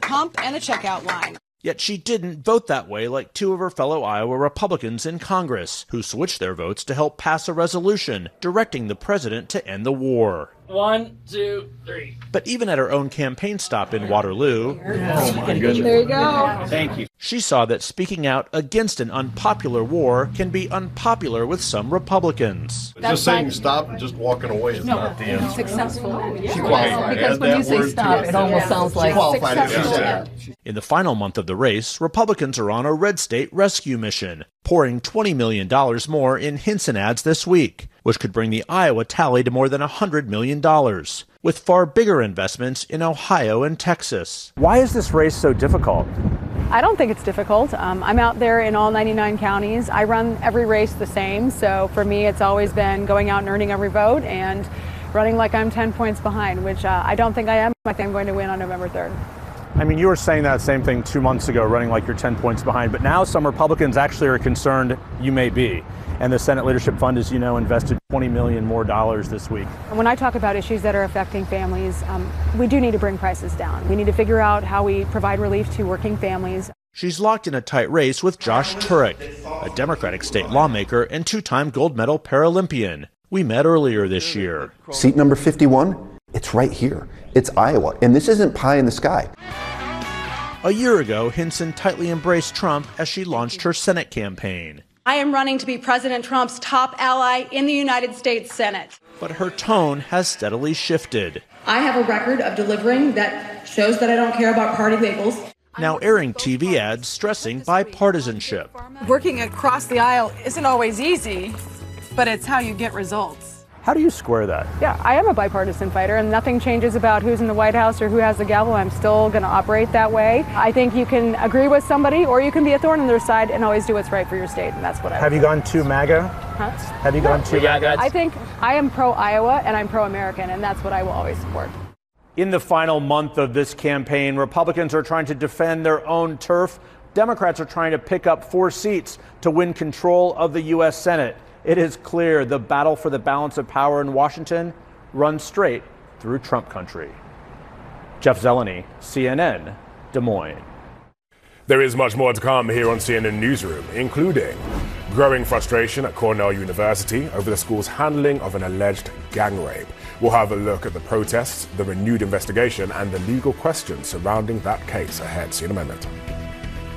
hump and the checkout line. Yet she didn't vote that way like two of her fellow Iowa Republicans in Congress, who switched their votes to help pass a resolution directing the president to end the war. 1, 2, 3. But even at her own campaign stop in Waterloo, Oh my goodness. There you go. Thank you. she saw that speaking out against an unpopular war can be unpopular with some Republicans. Just saying stop and just walking away is not the answer. Successful. She qualified. Because when you say stop, it almost sounds like Successful. In the final month of the race, Republicans are on a red state rescue mission, pouring $20 million more in Hinson ads this week, which could bring the Iowa tally to more than $100 million, with far bigger investments in Ohio and Texas. Why is this race so difficult? I don't think it's difficult. I'm out there in all 99 counties. I run every race the same, so for me it's always been going out and earning every vote and running like I'm 10 points behind, which I don't think I am. I think I'm going to win on November 3rd. I mean, you were saying that same thing 2 months ago, running like you're 10 points behind, but now some Republicans actually are concerned you may be. And the Senate Leadership Fund, as you know, invested $20 million more this week. When I talk about issues that are affecting families, we do need to bring prices down. We need to figure out how we provide relief to working families. She's locked in a tight race with Josh Turek, a Democratic state lawmaker and two-time gold medal Paralympian. We met earlier this year. Seat number 51, it's right here. It's Iowa, and this isn't pie in the sky. A year ago, Hinson tightly embraced Trump as she launched her Senate campaign. I am running to be President Trump's top ally in the United States Senate. But her tone has steadily shifted. I have a record of delivering that shows that I don't care about party labels. Now airing TV ads stressing bipartisanship. Working across the aisle isn't always easy, but it's how you get results. How do you square that? Yeah, I am a bipartisan fighter, and nothing changes about who's in the White House or who has the gavel. I'm still going to operate that way. I think you can agree with somebody, or you can be a thorn in their side and always do what's right for your state, and that's what I Have you gone to MAGA? Huh? Have you gone to MAGA? I think I am pro-Iowa, and I'm pro-American, and that's what I will always support. In the final month of this campaign, Republicans are trying to defend their own turf. Democrats are trying to pick up 4 seats to win control of the U.S. Senate. It is clear the battle for the balance of power in Washington runs straight through Trump country. Jeff Zeleny, CNN, Des Moines. There is much more to come here on CNN Newsroom, including growing frustration at Cornell University over the school's handling of an alleged gang rape. We'll have a look at the protests, the renewed investigation, and the legal questions surrounding that case ahead. See you in a minute.